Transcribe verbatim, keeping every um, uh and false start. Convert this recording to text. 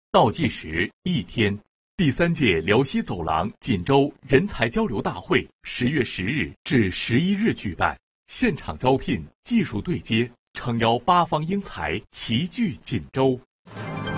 倒计时一天，第三届辽西走廊锦州人才交流大会十月十日至十一日举办，现场招聘，技术对接，诚邀八方英才齐聚锦州。